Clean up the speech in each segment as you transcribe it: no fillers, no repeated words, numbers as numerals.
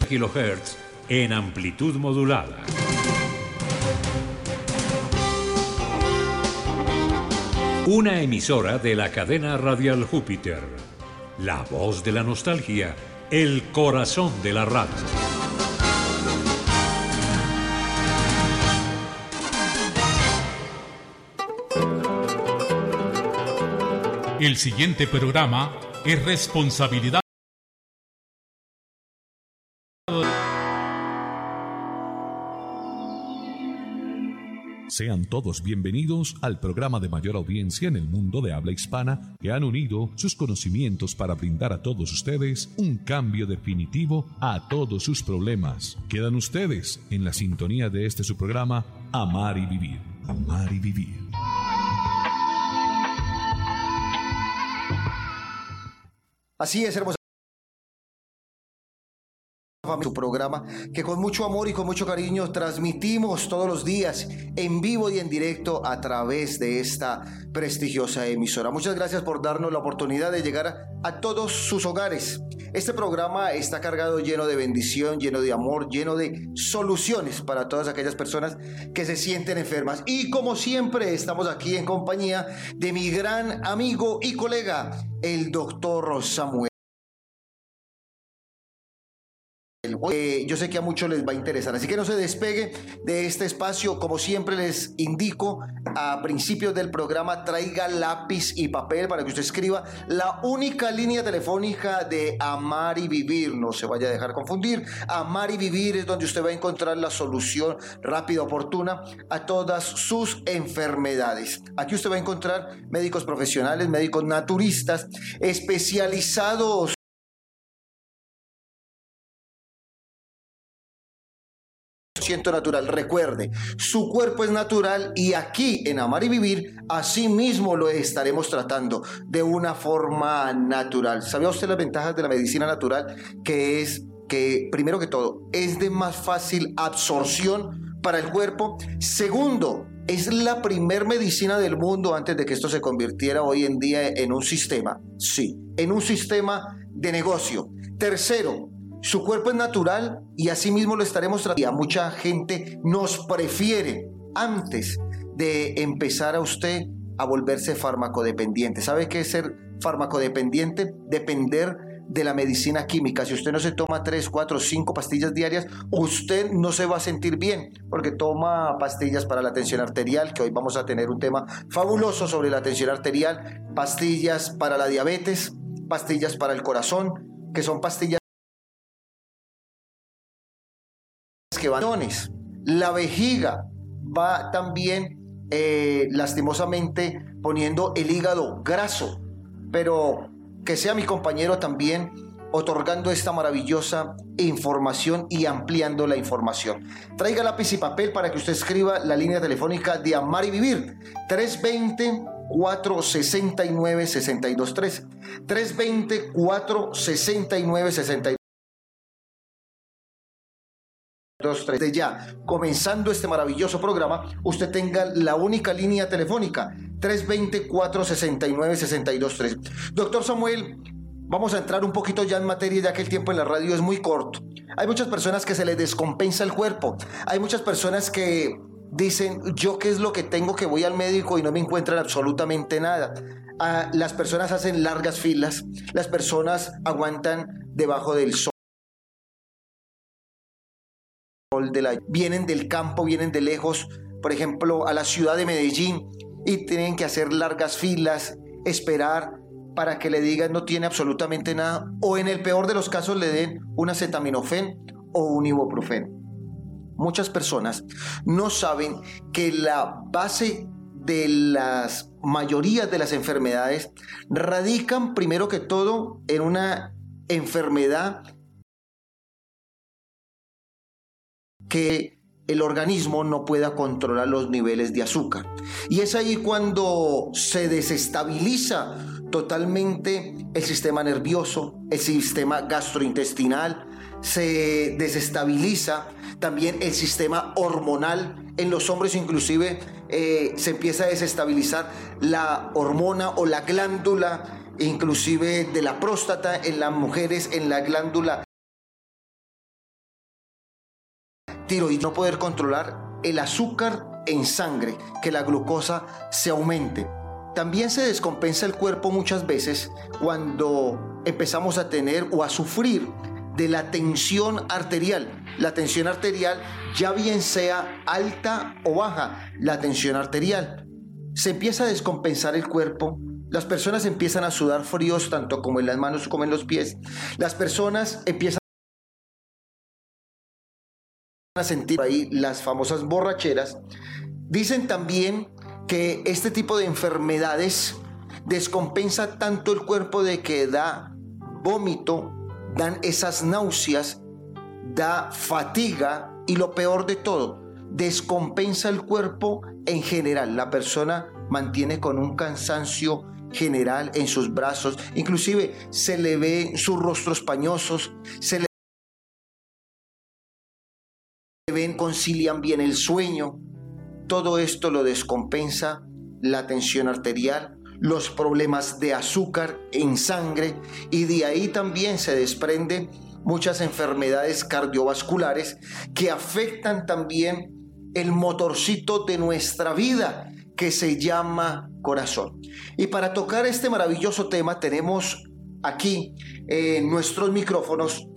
kHz en amplitud modulada. Una emisora de la cadena radial Júpiter. La voz de la nostalgia, el corazón de la radio. El siguiente programa es responsabilidad. Sean todos bienvenidos al programa de mayor audiencia en el mundo de habla hispana que han unido sus conocimientos para brindar a todos ustedes un cambio definitivo a todos sus problemas. Quedan ustedes en la sintonía de este su programa, Amar y Vivir. Amar y Vivir. Así es, hermosa. Su programa que con mucho amor y con mucho cariño transmitimos todos los días en vivo y en directo a través de esta prestigiosa emisora. Muchas gracias por darnos la oportunidad de llegar a todos sus hogares. Este programa está cargado, lleno de bendición, lleno de amor, lleno de soluciones para todas aquellas personas que se sienten enfermas. Y como siempre estamos aquí en compañía de mi gran amigo y colega, el doctor Samuel. Yo sé que a muchos les va a interesar, así que no se despegue de este espacio. Como siempre les indico, a principios del programa traiga lápiz y papel para que usted escriba la única línea telefónica de Amar y Vivir. No se vaya a dejar confundir. Amar y Vivir es donde usted va a encontrar la solución rápida, oportuna a todas sus enfermedades. Aquí usted va a encontrar médicos profesionales, médicos naturistas especializados natural. Recuerde, su cuerpo es natural y aquí en Amar y Vivir así mismo lo estaremos tratando de una forma natural. ¿Sabía usted las ventajas de la medicina natural? Que es que, primero que todo, es de más fácil absorción para el cuerpo. Segundo, es la primer medicina del mundo antes de que esto se convirtiera hoy en día en un sistema. Sí, en un sistema de negocio. Tercero, su cuerpo es natural y así mismo lo estaremos tratando. Mucha gente nos prefiere antes de empezar a usted a volverse farmacodependiente. ¿Sabe qué es ser farmacodependiente? Depender de la medicina química. Si usted no se toma 3, 4, 5 pastillas diarias, usted no se va a sentir bien, porque toma pastillas para la tensión arterial, que hoy vamos a tener un tema fabuloso sobre la tensión arterial, pastillas para la diabetes, pastillas para el corazón, que son pastillas que van. La vejiga va también lastimosamente poniendo el hígado graso, pero que sea mi compañero también otorgando esta maravillosa información y ampliando la información. Traiga lápiz y papel para que usted escriba la línea telefónica de Amar y Vivir, 320-469-6213, 320-469-6213. De ya, comenzando este maravilloso programa, usted tenga la única línea telefónica 320-469-6213. Doctor Samuel, vamos a entrar un poquito ya en materia, ya que el tiempo en la radio es muy corto. Hay muchas personas que se les descompensa el cuerpo. Hay muchas personas que dicen, ¿yo qué es lo que tengo, que voy al médico y no me encuentran absolutamente nada? Las personas hacen largas filas, las personas aguantan debajo del sol. Vienen del campo, vienen de lejos, por ejemplo, a la ciudad de Medellín, y tienen que hacer largas filas, esperar para que le digan no tiene absolutamente nada, o en el peor de los casos le den un acetaminofén o un ibuprofeno. Muchas personas no saben que la base de las mayorías de las enfermedades radican primero que todo en una enfermedad que el organismo no pueda controlar los niveles de azúcar. Y es ahí cuando se desestabiliza totalmente el sistema nervioso, el sistema gastrointestinal, se desestabiliza también el sistema hormonal. En los hombres inclusive se empieza a desestabilizar la hormona o la glándula, inclusive de la próstata. En las mujeres, en la glándula tiroides, no poder controlar el azúcar en sangre, que la glucosa se aumente. También se descompensa el cuerpo muchas veces cuando empezamos a tener o a sufrir de la tensión arterial. La tensión arterial, ya bien sea alta o baja, la tensión arterial. Se empieza a descompensar el cuerpo. Las personas empiezan a sudar fríos tanto como en las manos como en los pies. Las personas empiezan a sentir ahí las famosas borracheras. Dicen también que este tipo de enfermedades descompensa tanto el cuerpo de que da vómito, dan esas náuseas, da fatiga y lo peor de todo, descompensa el cuerpo en general. La persona mantiene con un cansancio general en sus brazos, inclusive se le ve sus rostros pañosos, se le ven, concilian bien el sueño. Todo esto lo descompensa la tensión arterial, los problemas de azúcar en sangre, y de ahí también se desprenden muchas enfermedades cardiovasculares que afectan también el motorcito de nuestra vida, que se llama corazón. Y para tocar este maravilloso tema tenemos aquí en nuestros micrófonos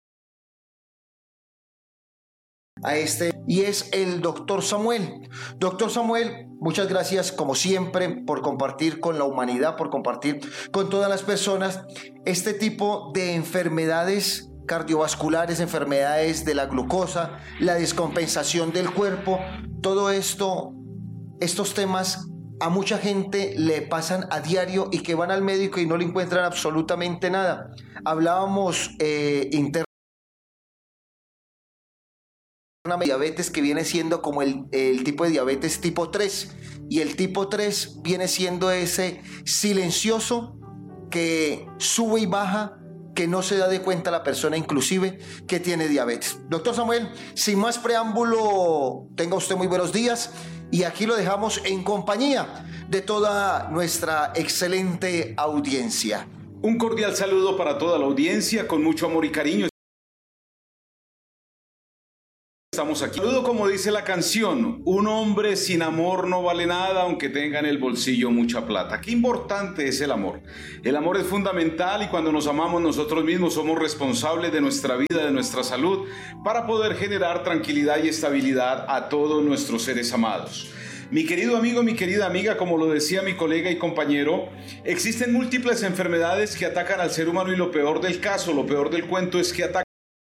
y es el doctor Samuel. Doctor Samuel, muchas gracias como siempre por compartir con la humanidad, por compartir con todas las personas este tipo de enfermedades cardiovasculares, enfermedades de la glucosa, la descompensación del cuerpo. Todo esto, estos temas a mucha gente le pasan a diario y que van al médico y no le encuentran absolutamente nada. Hablábamos internamente diabetes, que viene siendo como el tipo de diabetes tipo 3, y el tipo 3 viene siendo ese silencioso que sube y baja, que no se da de cuenta la persona inclusive que tiene diabetes. Doctor Samuel, sin más preámbulo, tenga usted muy buenos días, y aquí lo dejamos en compañía de toda nuestra excelente audiencia. Un cordial saludo para toda la audiencia, con mucho amor y cariño. Estamos aquí. Saludo, como dice la canción: un hombre sin amor no vale nada, aunque tenga en el bolsillo mucha plata. Qué importante es el amor. El amor es fundamental, y cuando nos amamos nosotros mismos somos responsables de nuestra vida, de nuestra salud, para poder generar tranquilidad y estabilidad a todos nuestros seres amados. Mi querido amigo, mi querida amiga, como lo decía mi colega y compañero, existen múltiples enfermedades que atacan al ser humano, y lo peor del caso, lo peor del cuento, es que atacan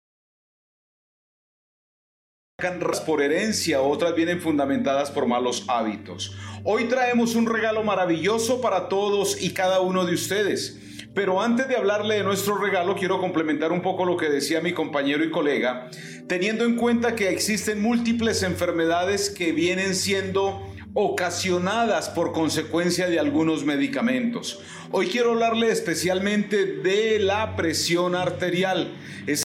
por herencia, otras vienen fundamentadas por malos hábitos. Hoy traemos un regalo maravilloso para todos y cada uno de ustedes. Pero antes de hablarle de nuestro regalo, quiero complementar un poco lo que decía mi compañero y colega, teniendo en cuenta que existen múltiples enfermedades que vienen siendo ocasionadas por consecuencia de algunos medicamentos. Hoy quiero hablarle especialmente de la presión arterial.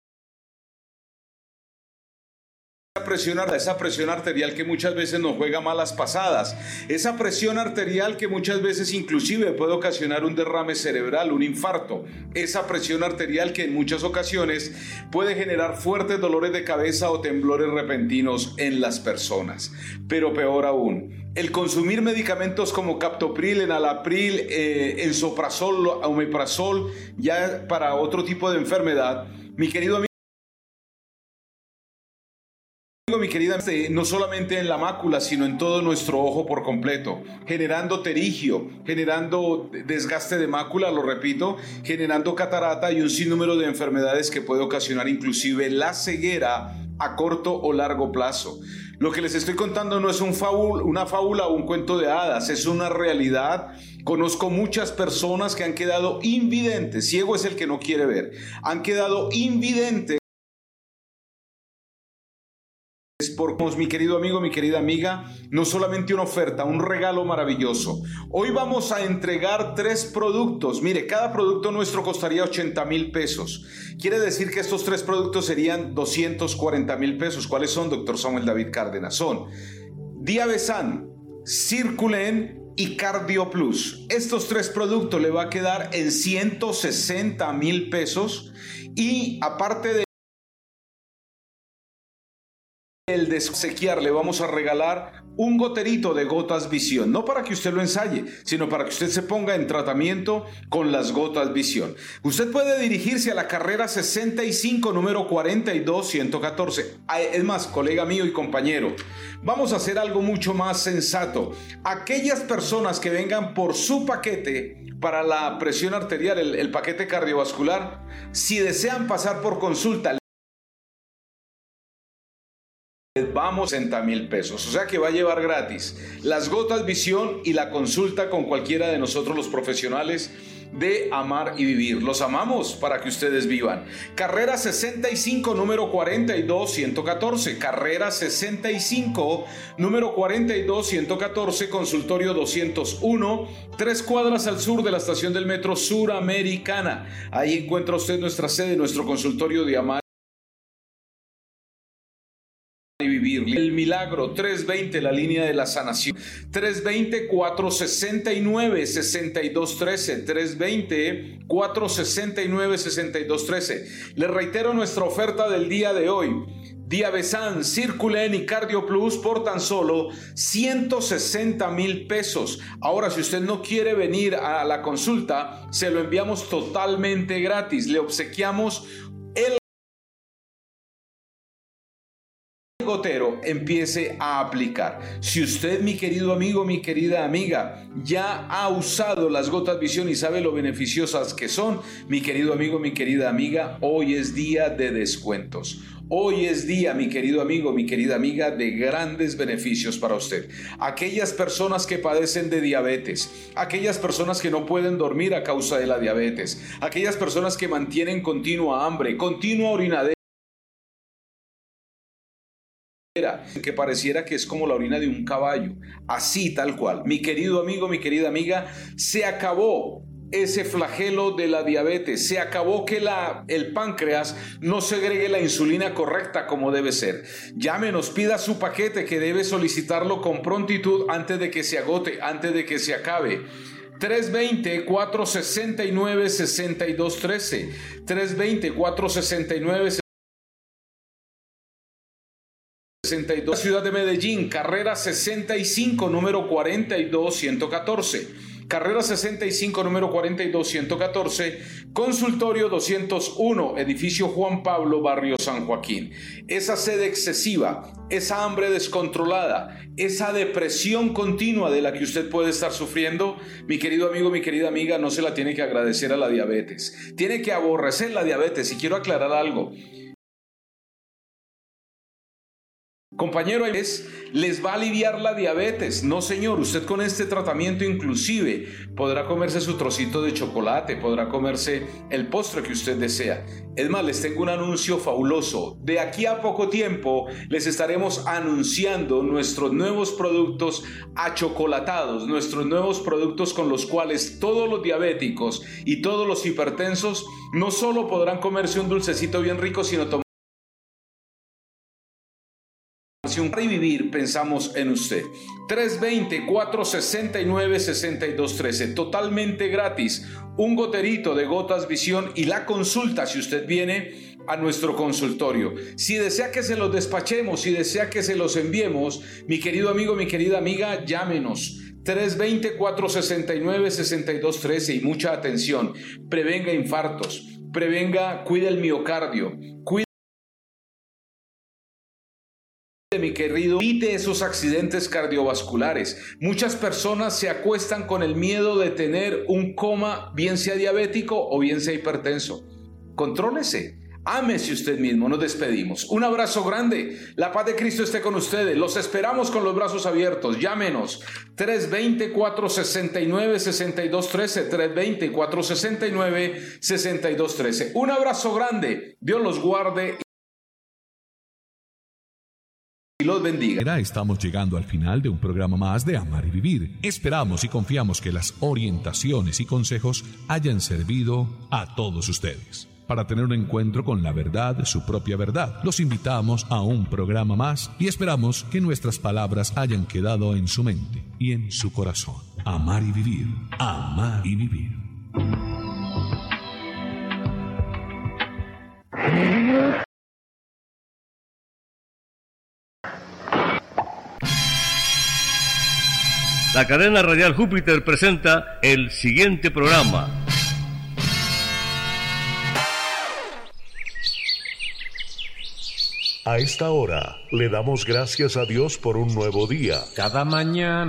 Esa presión arterial que muchas veces nos juega malas pasadas, esa presión arterial que muchas veces inclusive puede ocasionar un derrame cerebral, un infarto, esa presión arterial que en muchas ocasiones puede generar fuertes dolores de cabeza o temblores repentinos en las personas. Pero peor aún, el consumir medicamentos como captopril, enalapril, ensoprazol, omeprazol, ya para otro tipo de enfermedad, mi querido amigo, mi querida, no solamente en la mácula, sino en todo nuestro ojo por completo, generando terigio, generando desgaste de mácula, lo repito, generando catarata y un sinnúmero de enfermedades que puede ocasionar inclusive la ceguera a corto o largo plazo. Lo que les estoy contando no es una fábula o un cuento de hadas, es una realidad. Conozco muchas personas que han quedado invidentes, ciego es el que no quiere ver, han quedado invidentes por, mi querido amigo, mi querida amiga, no solamente una oferta, un regalo maravilloso. Hoy vamos a entregar 3 productos. Mire, cada producto nuestro costaría 80,000 pesos. Quiere decir que estos 3 productos serían 240,000 pesos. ¿Cuáles son, doctor Samuel David Cárdenas? Son Diabesan, Circulen y Cardio Plus. Estos 3 productos le va a quedar en 160,000 pesos, y aparte de el de obsequiar, le vamos a regalar un goterito de Gotas Visión, no para que usted lo ensaye, sino para que usted se ponga en tratamiento con las Gotas Visión. Usted puede dirigirse a la carrera 65, número 42114. Es más, colega mío y compañero, vamos a hacer algo mucho más sensato. Aquellas personas que vengan por su paquete para la presión arterial, el paquete cardiovascular, si desean pasar por consulta, vamos 60,000 pesos, o sea que va a llevar gratis las Gotas Visión y la consulta con cualquiera de nosotros los profesionales de Amar y Vivir. Los amamos para que ustedes vivan. Carrera 65, número 42114. Carrera 65, número 42114, consultorio 201, 3 cuadras al sur de la estación del metro Suramericana. Ahí encuentra usted nuestra sede, nuestro consultorio de Amar y Vivir. El Milagro, 320, la línea de la sanación, 320-469-6213, 320-469-6213. Les reitero nuestra oferta del día de hoy: Diabesan, Circulen y Cardio Plus por tan solo 160,000 pesos. Ahora, si usted no quiere venir a la consulta, se lo enviamos totalmente gratis. Le obsequiamos el gotero, empiece a aplicar. Si usted, mi querido amigo, mi querida amiga, ya ha usado las Gotas Visión y sabe lo beneficiosas que son, mi querido amigo, mi querida amiga, hoy es día de descuentos. Hoy es día, mi querido amigo, mi querida amiga, de grandes beneficios para usted. Aquellas personas que padecen de diabetes, aquellas personas que no pueden dormir a causa de la diabetes, aquellas personas que mantienen continua hambre, continua orinadera, que pareciera que es como la orina de un caballo, así tal cual. Mi querido amigo, mi querida amiga, se acabó ese flagelo de la diabetes, se acabó que el páncreas no segregue la insulina correcta como debe ser. Llámenos, pida su paquete, que debe solicitarlo con prontitud antes de que se agote, antes de que se acabe. 320-469-6213, 320-469-6213. Ciudad de Medellín, carrera 65, número 42114. Carrera 65, número 42114, consultorio 201, edificio Juan Pablo, barrio San Joaquín. Esa sed excesiva, esa hambre descontrolada, esa depresión continua de la que usted puede estar sufriendo, mi querido amigo, mi querida amiga, no se la tiene que agradecer a la diabetes. Tiene que aborrecer la diabetes. Y quiero aclarar algo. Compañero, les va a aliviar la diabetes. No, señor, usted con este tratamiento inclusive podrá comerse su trocito de chocolate, podrá comerse el postre que usted desea. Es más, les tengo un anuncio fabuloso. De aquí a poco tiempo les estaremos anunciando nuestros nuevos productos achocolatados, nuestros nuevos productos con los cuales todos los diabéticos y todos los hipertensos no solo podrán comerse un dulcecito bien rico, sino tomar y vivir. Pensamos en usted. 320-469-6213, totalmente gratis, un goterito de Gotas Visión y la consulta si usted viene a nuestro consultorio. Si desea que se los despachemos, si desea que se los enviemos, mi querido amigo, mi querida amiga, llámenos. 320-469-6213 y mucha atención. Prevenga infartos, cuide el miocardio, mi querido, evite esos accidentes cardiovasculares. Muchas personas se acuestan con el miedo de tener un coma, bien sea diabético o bien sea hipertenso. Contrólese, ámese usted mismo. Nos despedimos. Un abrazo grande. La paz de Cristo esté con ustedes. Los esperamos con los brazos abiertos. Llámenos 320-469-6213, 320-469-6213. Un abrazo grande. Dios los guarde y los bendiga. Estamos llegando al final de un programa más de Amar y Vivir. Esperamos y confiamos que las orientaciones y consejos hayan servido a todos ustedes. Para tener un encuentro con la verdad, su propia verdad, los invitamos a un programa más y esperamos que nuestras palabras hayan quedado en su mente y en su corazón. Amar y Vivir. Amar y Vivir. La cadena radial Júpiter presenta el siguiente programa. A esta hora le damos gracias a Dios por un nuevo día. Cada mañana